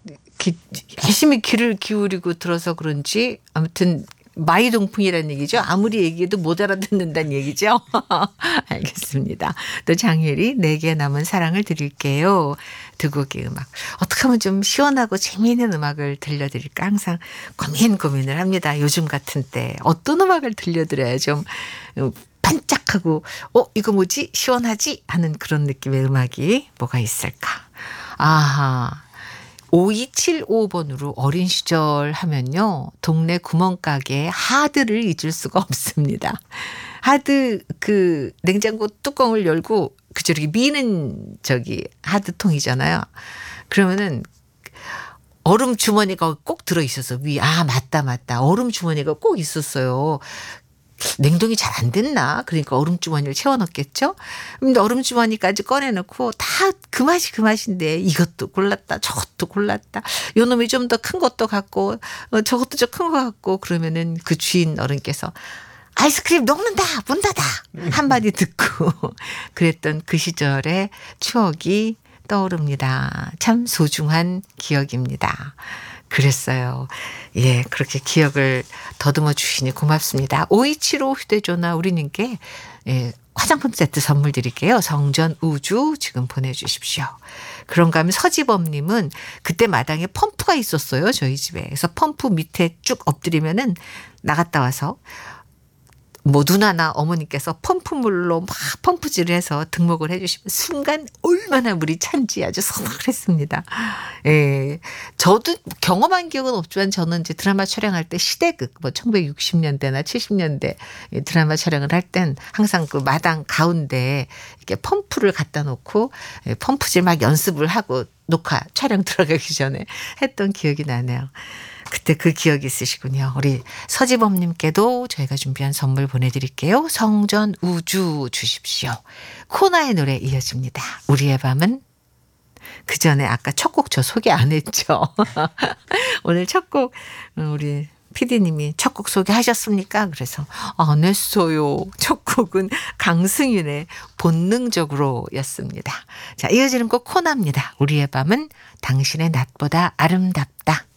열심히 귀를 기울이고 들어서 그런지 아무튼 마이동풍이라는 얘기죠. 아무리 얘기해도 못 알아듣는다는 얘기죠. 알겠습니다. 또 장혜리 내게 남은 사랑을 드릴게요. 두 곡의 음악. 어떻게 하면 좀 시원하고 재미있는 음악을 들려드릴까 항상 고민을 합니다. 요즘 같은 때 어떤 음악을 들려드려야 좀 반짝하고 이거 뭐지? 시원하지? 하는 그런 느낌의 음악이 뭐가 있을까? 아하. 5275번으로 어린 시절 하면요. 동네 구멍가게에 하드를 잊을 수가 없습니다. 하드 냉장고 뚜껑을 열고 저렇게 미는 하드통이잖아요. 그러면은 얼음 주머니가 꼭 들어있어서 맞다. 얼음 주머니가 꼭 있었어요. 냉동이 잘 안 됐나? 그러니까 얼음주머니를 채워넣겠죠? 근데 얼음주머니까지 꺼내놓고 다 그 맛인데 이것도 골랐다 저것도 골랐다 요 놈이 좀 더 큰 것도 갖고 저것도 좀 큰 거 갖고 그러면은 그 주인 어른께서 아이스크림 녹는다 문 닫아 한마디 듣고 그랬던 그 시절의 추억이 떠오릅니다. 참 소중한 기억입니다. 그랬어요. 예, 그렇게 기억을 더듬어 주시니 고맙습니다. 5275 휴대전화 우리님께 화장품 세트 선물 드릴게요. 성전 우주 지금 보내주십시오. 그런가 하면 서지범님은 그때 마당에 펌프가 있었어요. 저희 집에. 그래서 펌프 밑에 쭉 엎드리면은 나갔다 와서 누나나 어머니께서 펌프물로 막 펌프질을 해서 등목을 해주시면 순간 얼마나 물이 찬지 아주 서늘했습니다. 예, 저도 경험한 기억은 없지만 저는 이제 드라마 촬영할 때 시대극 1960년대나 70년대 드라마 촬영을 할 땐 항상 그 마당 가운데 이렇게 펌프를 갖다 놓고 펌프질 막 연습을 하고 촬영 들어가기 전에 했던 기억이 나네요. 그때 그 기억이 있으시군요. 우리 서지범님께도 저희가 준비한 선물 보내드릴게요. 성전 우주 주십시오. 코나의 노래 이어집니다. 우리의 밤은 그 전에 아까 첫 곡 저 소개 안 했죠. 오늘 첫 곡 우리 PD님이 첫 곡 소개하셨습니까? 그래서 안 했어요. 첫 곡은 강승윤의 본능적으로 였습니다. 자, 이어지는 곡 코나입니다. 우리의 밤은 당신의 낮보다 아름답다.